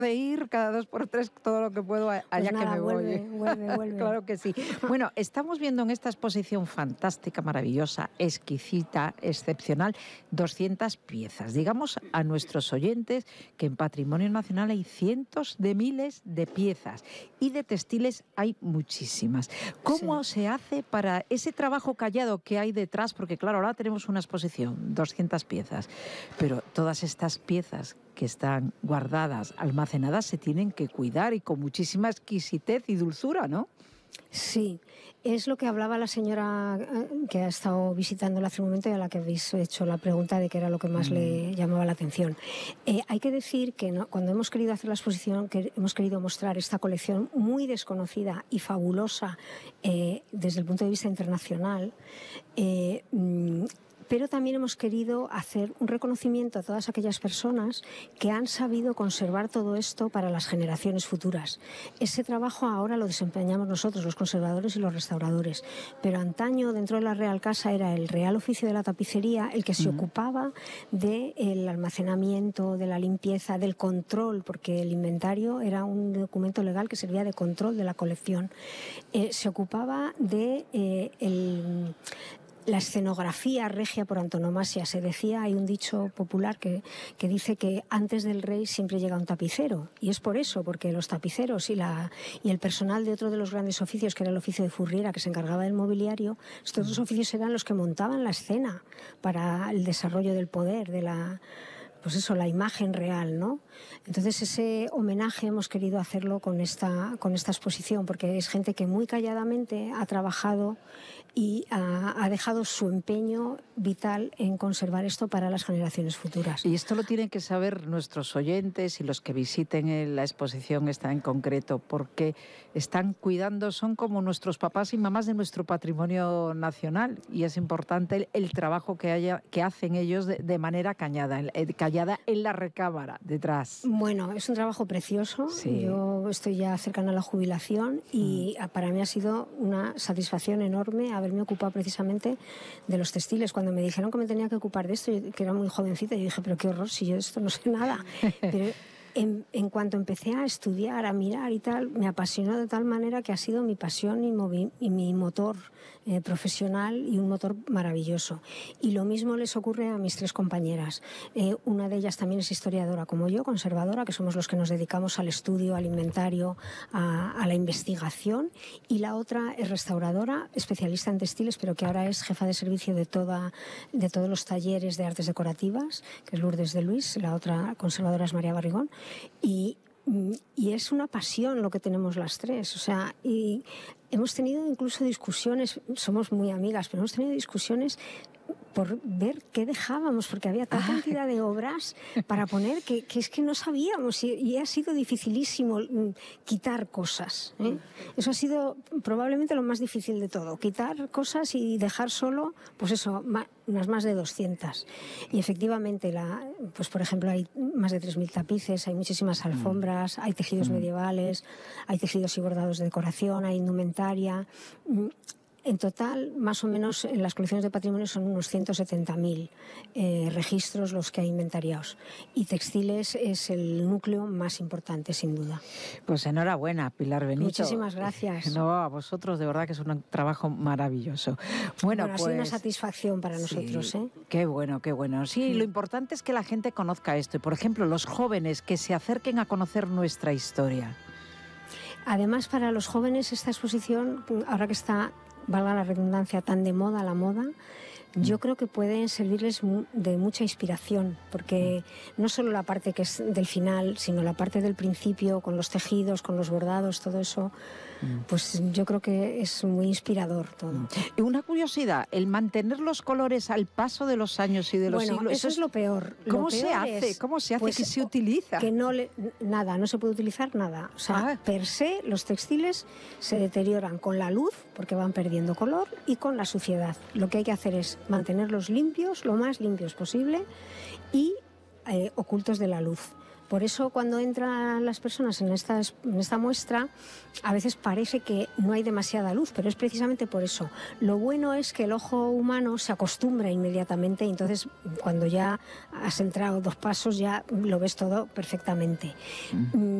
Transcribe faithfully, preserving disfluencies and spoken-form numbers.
de ir cada dos por tres todo lo que puedo allá pues nada, que me vuelve, voy. Vuelve, vuelve. Claro que sí. Bueno, estamos viendo en esta exposición fantástica, maravillosa, exquisita, excepcional, doscientas piezas. Digamos a nuestros oyentes que en Patrimonio Nacional hay cientos de miles de piezas y de textiles hay muchísimas. ¿Cómo sí. se hace para ese trabajo callado que hay detrás? Porque claro, ahora tenemos una exposición, doscientas piezas, pero todas estas piezas que están guardadas, almacenadas, se tienen que cuidar y con muchísima exquisitez y dulzura, ¿no? Sí, es lo que hablaba la señora que ha estado visitándola hace un momento y a la que habéis hecho la pregunta de qué era lo que más mm. le llamaba la atención. Eh, hay que decir que no, cuando hemos querido hacer la exposición, que hemos querido mostrar esta colección muy desconocida y fabulosa eh, desde el punto de vista internacional, eh, mm, pero también hemos querido hacer un reconocimiento a todas aquellas personas que han sabido conservar todo esto para las generaciones futuras. Ese trabajo ahora lo desempeñamos nosotros, los conservadores y los restauradores, pero antaño dentro de la Real Casa era el Real Oficio de la Tapicería el que se uh-huh. ocupaba del almacenamiento, de la limpieza, del control, porque el inventario era un documento legal que servía de control de la colección. Eh, se ocupaba de eh, el... la escenografía regia por antonomasia. Se decía, hay un dicho popular que, que dice que antes del rey siempre llega un tapicero, y es por eso, porque los tapiceros y, la, y el personal de otro de los grandes oficios, que era el oficio de furriera, que se encargaba del mobiliario, estos dos oficios eran los que montaban la escena para el desarrollo del poder, de la... pues eso, la imagen real, ¿no? Entonces ese homenaje hemos querido hacerlo con esta, con esta exposición, porque es gente que muy calladamente ha trabajado y ha, ha dejado su empeño vital en conservar esto para las generaciones futuras. Y esto lo tienen que saber nuestros oyentes y los que visiten la exposición esta en concreto, porque están cuidando, son como nuestros papás y mamás de nuestro patrimonio nacional, y es importante el, el trabajo que, haya, que hacen ellos de, de manera cañada, eh, callada en la recámara, detrás. Bueno, es un trabajo precioso. Sí. Yo estoy ya cercana a la jubilación y mm. para mí ha sido una satisfacción enorme haberme ocupado precisamente de los textiles. Cuando me dijeron que me tenía que ocupar de esto, yo, que era muy jovencita, yo dije, pero qué horror, si yo de esto no sé nada. Pero en, en cuanto empecé a estudiar, a mirar y tal, me apasionó de tal manera que ha sido mi pasión y, movi- y mi motor eh, profesional, y un motor maravilloso. Y lo mismo les ocurre a mis tres compañeras. Eh, una de ellas también es historiadora como yo, conservadora, que somos los que nos dedicamos al estudio, al inventario, a, a la investigación, y la otra es restauradora, especialista en textiles, pero que ahora es jefa de servicio de, toda, de todos los talleres de artes decorativas, que es Lourdes de Luis. La otra conservadora es María Barrigón. Y, y es una pasión lo que tenemos las tres, o sea, y hemos tenido incluso discusiones, somos muy amigas, pero hemos tenido discusiones por ver qué dejábamos, porque había tal cantidad de obras para poner que, que es que no sabíamos, y, y ha sido dificilísimo quitar cosas, ¿eh? Eso ha sido probablemente lo más difícil de todo, quitar cosas y dejar solo, pues eso, más, unas más de doscientas. Y efectivamente, la, pues por ejemplo, hay más de tres mil tapices, hay muchísimas alfombras, hay tejidos mm. medievales, hay tejidos y bordados de decoración, hay indumentaria. En total, más o menos, en las colecciones de patrimonio son unos ciento setenta mil eh, registros los que hay inventariados. Y textiles es el núcleo más importante, sin duda. Pues enhorabuena, Pilar Benito. Muchísimas gracias. No, a vosotros, de verdad que es un trabajo maravilloso. Bueno, bueno pues, ha sido una satisfacción para sí, nosotros, ¿eh? Qué bueno, qué bueno. Sí, sí, lo importante es que la gente conozca esto. Y, por ejemplo, los jóvenes que se acerquen a conocer nuestra historia. Además, para los jóvenes, esta exposición, ahora que está, valga la redundancia, tan de moda la moda, yo creo que pueden servirles de mucha inspiración, porque no solo la parte que es del final, sino la parte del principio, con los tejidos, con los bordados, todo eso, pues yo creo que es muy inspirador todo. Y una curiosidad, el mantener los colores al paso de los años y de los bueno, siglos. Eso es lo peor. ¿Cómo lo se peor hace? Es, ¿Cómo se hace? pues, ¿Qué se utiliza? Que no le, nada, no se puede utilizar nada. O sea, ah. per se, los textiles se deterioran con la luz, porque van perdiendo color, y con la suciedad. Lo que hay que hacer es mantenerlos limpios, lo más limpios posible, y eh, ocultos de la luz. Por eso cuando entran las personas en esta, en esta muestra, a veces parece que no hay demasiada luz, pero es precisamente por eso. Lo bueno es que el ojo humano se acostumbra inmediatamente y entonces cuando ya has entrado dos pasos ya lo ves todo perfectamente. Mm.